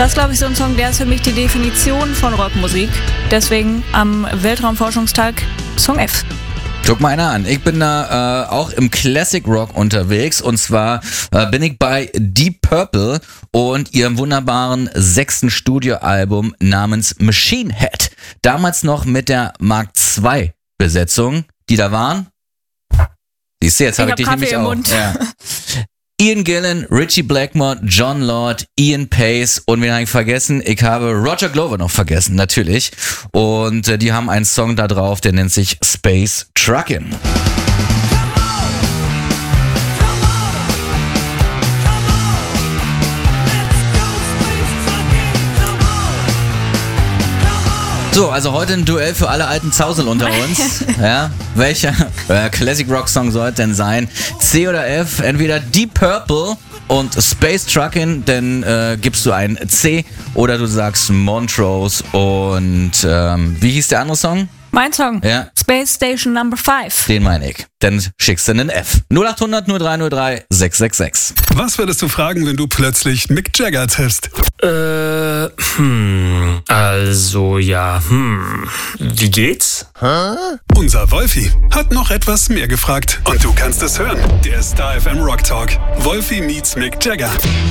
Das ist, glaube ich, so ein Song, der ist für mich die Definition von Rockmusik. Deswegen am Weltraumforschungstag Song F. Guck mal einer an. Ich bin da auch im Classic Rock unterwegs und zwar bin ich bei Deep Purple und ihrem wunderbaren 6. Studioalbum namens Machine Head. Damals noch mit der Mark II Besetzung, die da waren. Siehst du, jetzt habe ich dich nämlich auch. Ja. Ian Gillan, Richie Blackmore, John Lord, Ian Pace und wen habe ich vergessen? Ich habe Roger Glover noch vergessen, natürlich. Und die haben einen Song da drauf, der nennt sich Space Truckin'. So, also heute ein Duell für alle alten Zausel unter uns. Ja, welcher Classic Rock Song soll es denn sein? C oder F? Entweder Deep Purple und Space Truckin', dann gibst du ein C, oder du sagst Montrose und wie hieß der andere Song? Mein Song. Ja. Space Station Number 5. Den meine ich. Dann schickst du einen F. 0800 0303 666. Was würdest du fragen, wenn du plötzlich Mick Jagger triffst? Wie geht's? Unser Wolfi hat noch etwas mehr gefragt. Und du kannst es hören. Der Star FM Rock Talk. Wolfi meets Mick Jagger.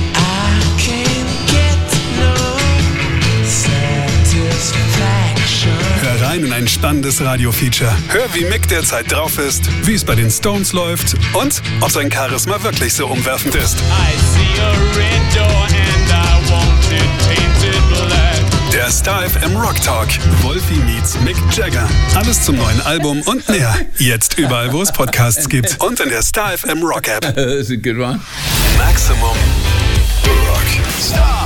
Hör rein in ein spannendes Radio-Feature. Hör, wie Mick derzeit drauf ist, wie es bei den Stones läuft und ob sein Charisma wirklich so umwerfend ist. Der Star FM Rock Talk. Wolfi meets Mick Jagger. Alles zum neuen Album und mehr. Jetzt überall, wo es Podcasts gibt. Und in der Star FM Rock App. That's a good one. Maximum Rock. Star.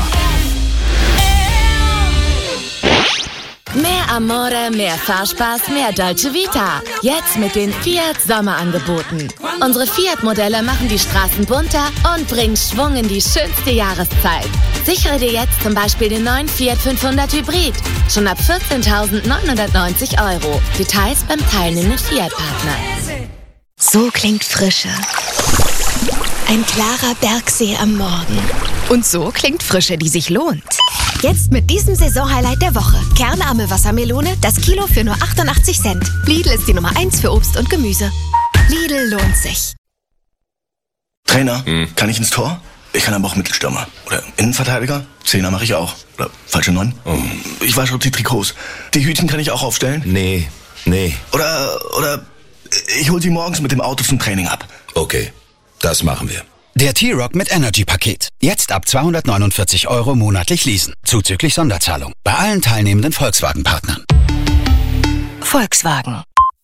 Mehr Amore, mehr Fahrspaß, mehr Dolce Vita. Jetzt mit den Fiat Sommerangeboten. Unsere Fiat-Modelle machen die Straßen bunter und bringen Schwung in die schönste Jahreszeit. Sichere dir jetzt zum Beispiel den neuen Fiat 500 Hybrid. Schon ab 14.990 €. Details beim teilnehmenden Fiat-Partner. So klingt Frische. Ein klarer Bergsee am Morgen. Und so klingt Frische, die sich lohnt. Jetzt mit diesem Saisonhighlight der Woche. Kernarme Wassermelone, das Kilo für nur 88 Cent. Lidl ist die Nummer 1 für Obst und Gemüse. Lidl lohnt sich. Trainer, kann ich ins Tor? Ich kann aber auch Mittelstürmer. Oder Innenverteidiger? Zehner mache ich auch. Oder falsche 9? Ich wasche die Trikots. Die Hütchen kann ich auch aufstellen? Nee. Oder ich hol sie morgens mit dem Auto zum Training ab. Okay, das machen wir. Der T-Rock mit Energy-Paket. Jetzt ab 249 € monatlich leasen. Zuzüglich Sonderzahlung. Bei allen teilnehmenden Volkswagen-Partnern. Volkswagen.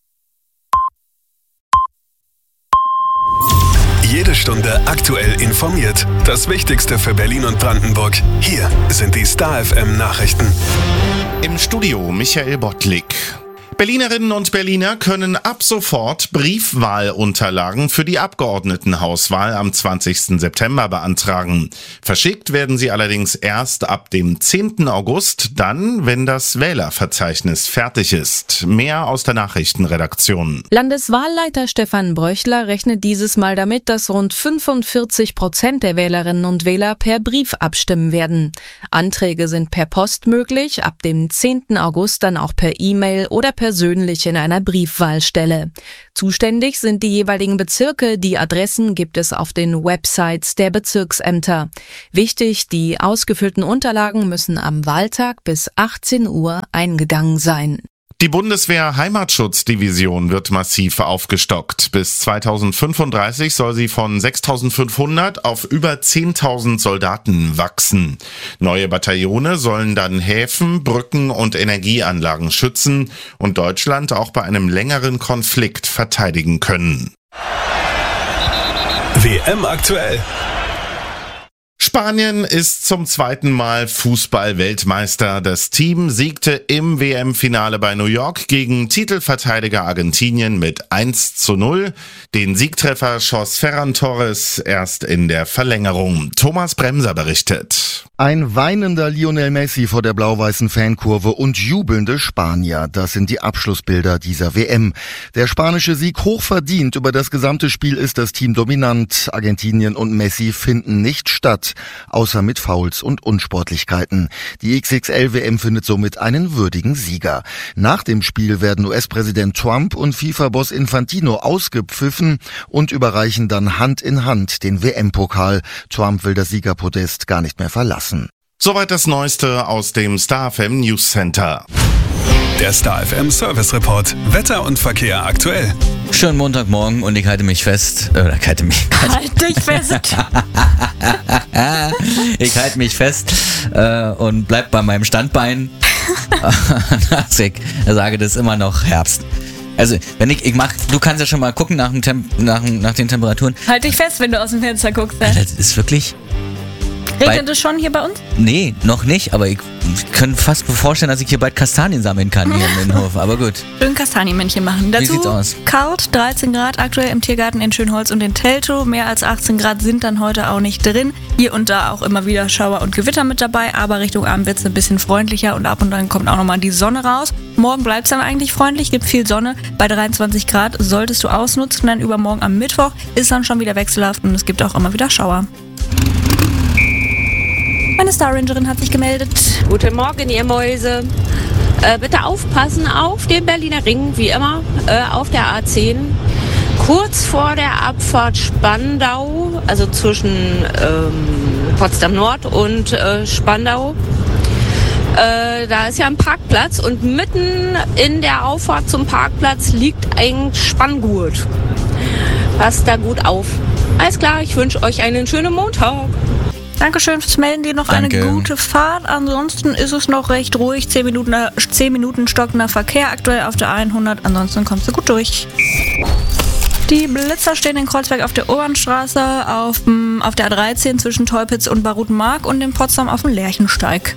Jede Stunde aktuell informiert. Das Wichtigste für Berlin und Brandenburg. Hier sind die Star FM Nachrichten. Im Studio Michael Bottlik. Berlinerinnen und Berliner können ab sofort Briefwahlunterlagen für die Abgeordnetenhauswahl am 20. September beantragen. Verschickt werden sie allerdings erst ab dem 10. August, dann, wenn das Wählerverzeichnis fertig ist. Mehr aus der Nachrichtenredaktion. Landeswahlleiter Stefan Bröchler rechnet dieses Mal damit, dass rund 45% der Wählerinnen und Wähler per Brief abstimmen werden. Anträge sind per Post möglich, ab dem 10. August dann auch per E-Mail oder persönlich in einer Briefwahlstelle. Zuständig sind die jeweiligen Bezirke, die Adressen gibt es auf den Websites der Bezirksämter. Wichtig, die ausgefüllten Unterlagen müssen am Wahltag bis 18 Uhr eingegangen sein. Die Bundeswehr-Heimatschutzdivision wird massiv aufgestockt. Bis 2035 soll sie von 6.500 auf über 10.000 Soldaten wachsen. Neue Bataillone sollen dann Häfen, Brücken und Energieanlagen schützen und Deutschland auch bei einem längeren Konflikt verteidigen können. WM aktuell. Spanien ist zum zweiten Mal Fußball-Weltmeister. Das Team siegte im WM-Finale bei New York gegen Titelverteidiger Argentinien mit 1:0. Den Siegtreffer schoss Ferran Torres erst in der Verlängerung. Thomas Bremser berichtet. Ein weinender Lionel Messi vor der blau-weißen Fankurve und jubelnde Spanier. Das sind die Abschlussbilder dieser WM. Der spanische Sieg hochverdient. Über das gesamte Spiel ist das Team dominant. Argentinien und Messi finden nicht statt, außer mit Fouls und Unsportlichkeiten. Die XXL-WM findet somit einen würdigen Sieger. Nach dem Spiel werden US-Präsident Trump und FIFA-Boss Infantino ausgepfiffen und überreichen dann Hand in Hand den WM-Pokal. Trump will das Siegerpodest gar nicht mehr verlassen. Soweit das Neueste aus dem Star FM News Center. Der Star FM Service Report. Wetter und Verkehr aktuell. Schönen Montagmorgen und ich halte mich fest. Halt dich fest. Ich halte mich fest und bleib bei meinem Standbein. Ich sage, das ist immer noch Herbst. Also, du kannst ja schon mal gucken nach den Temperaturen. Halt dich fest, wenn du aus dem Fenster guckst. Alter, das ist wirklich... Regnet es schon hier bei uns? Nee, noch nicht, aber ich könnte fast mir vorstellen, dass ich hier bald Kastanien sammeln kann hier im Innenhof, aber gut. Schön Kastanienmännchen machen. Dazu Wie sieht's aus? Kalt, 13 Grad aktuell im Tiergarten in Schönholz und in Teltow. Mehr als 18 Grad sind dann heute auch nicht drin. Hier und da auch immer wieder Schauer und Gewitter mit dabei, aber Richtung Abend wird es ein bisschen freundlicher und ab und an kommt auch nochmal die Sonne raus. Morgen bleibt es dann eigentlich freundlich, gibt viel Sonne. Bei 23 Grad solltest du ausnutzen, dann übermorgen am Mittwoch ist dann schon wieder wechselhaft und es gibt auch immer wieder Schauer. Meine Star Rangerin hat sich gemeldet. Guten Morgen, ihr Mäuse. Bitte aufpassen auf den Berliner Ring, wie immer, auf der A10. Kurz vor der Abfahrt Spandau, also zwischen Potsdam Nord und Spandau. Da ist ja ein Parkplatz und mitten in der Auffahrt zum Parkplatz liegt ein Spanngurt. Passt da gut auf. Alles klar, ich wünsche euch einen schönen Montag. Dankeschön fürs Melden, dir noch Danke. Eine gute Fahrt. Ansonsten ist es noch recht ruhig. 10 Minuten stockender Verkehr aktuell auf der 100. Ansonsten kommst du gut durch. Die Blitzer stehen in Kreuzberg auf der Obernstraße, auf der A13 zwischen Teupitz und Barutenmark und in Potsdam auf dem Lerchensteig.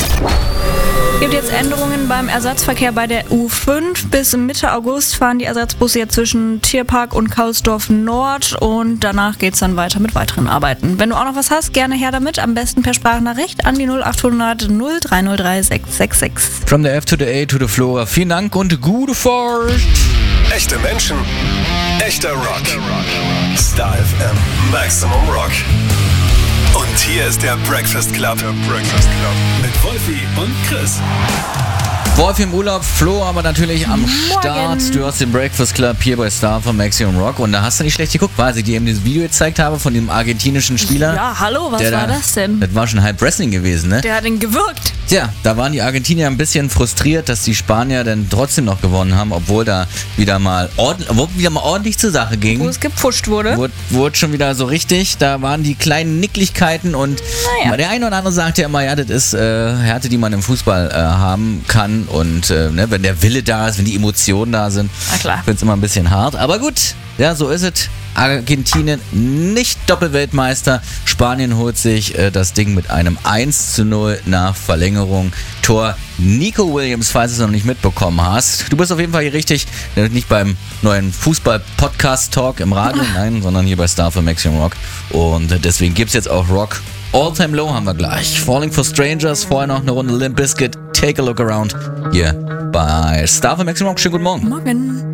Es gibt jetzt Änderungen beim Ersatzverkehr bei der U5. Bis Mitte August fahren die Ersatzbusse jetzt zwischen Tierpark und Kaulsdorf Nord und danach geht es dann weiter mit weiteren Arbeiten. Wenn du auch noch was hast, gerne her damit. Am besten per Sprachnachricht an die 0800 0303 666. From the F to the A to the Flora. Vielen Dank und gute Fahrt. Echte Menschen, echter Rock. Star FM Maximum Rock. Und hier ist der Breakfast Club. Mit Wolfi und Chris. Wolfi im Urlaub, Flo aber natürlich am Start. Du hast den Breakfast Club hier bei Star von Maximum Rock und da hast du nicht schlecht geguckt, weil ich dir eben dieses Video gezeigt habe von dem argentinischen Spieler. Ja, hallo, was war das denn? Das war schon halb Wrestling gewesen, ne? Der hat ihn gewürgt. Tja, da waren die Argentinier ein bisschen frustriert, dass die Spanier dann trotzdem noch gewonnen haben, obwohl da wieder mal ordentlich zur Sache ging. Wo es gepfuscht wurde. Wurde schon wieder so richtig, da waren die kleinen Nicklichkeiten und der eine oder andere sagt ja immer, ja, das ist Härte, die man im Fußball haben kann und wenn der Wille da ist, wenn die Emotionen da sind, finde ich es immer ein bisschen hart, aber gut, ja, so ist es. Argentinien nicht Doppelweltmeister. Spanien holt sich das Ding mit einem 1:0 nach Verlängerung. Tor Nico Williams, falls du es noch nicht mitbekommen hast. Du bist auf jeden Fall hier richtig, nicht beim neuen Fußball-Podcast-Talk im Radio, nein, sondern hier bei Star für Maximum Rock. Und deswegen gibt es jetzt auch Rock. All Time Low haben wir gleich. Falling for Strangers, vorher noch eine Runde Limp Bizkit. Take a look around hier bei Star für Maximum Rock. Schönen guten Morgen. Morgen.